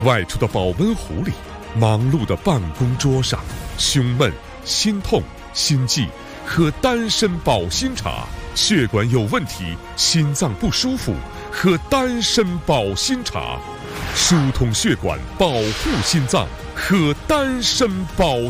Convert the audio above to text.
外出的保温壶里，忙碌的办公桌上，胸闷、心痛、心悸，喝丹参保心茶；血管有问题，心脏不舒服，喝丹参保心茶；疏通血管，保护心脏，喝丹参保